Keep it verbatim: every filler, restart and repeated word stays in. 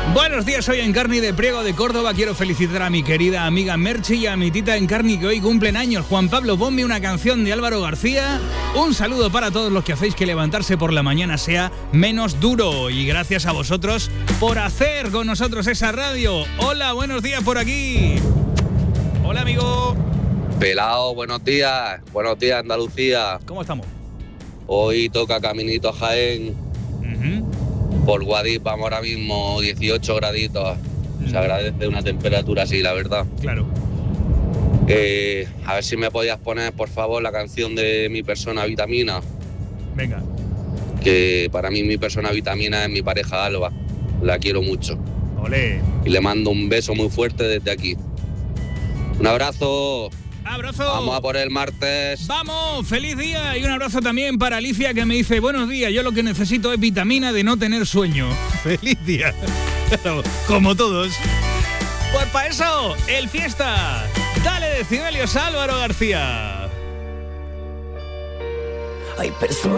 Buenos días, soy Encarni de Priego de Córdoba. Quiero felicitar a mi querida amiga Merchi y a mi tita Encarni que hoy cumplen años. Juan Pablo, ponme una canción de Álvaro García. Un saludo para todos los que hacéis que levantarse por la mañana sea menos duro. Y gracias a vosotros por hacer con nosotros esa radio. Hola, buenos días por aquí. Hola, amigo. Pelao, buenos días. Buenos días, Andalucía. ¿Cómo estamos? Hoy toca caminito a Jaén. Uh-huh. Por Guadix vamos ahora mismo dieciocho graditos. Uh-huh. Se agradece una temperatura así, la verdad. Claro. Eh, a ver si me podías poner, por favor, la canción de Mi Persona Vitamina. Venga. Que para mí mi persona vitamina es mi pareja Alba. La quiero mucho. Olé. Y le mando un beso muy fuerte desde aquí. Un abrazo. ¡Abrazo! Vamos a por el martes. ¡Vamos! ¡Feliz día! Y un abrazo también para Alicia que me dice: buenos días, yo lo que necesito es vitamina de no tener sueño. ¡Feliz día! Como todos. Pues para eso, el fiesta. Dale decibelios a Álvaro García. Hay personas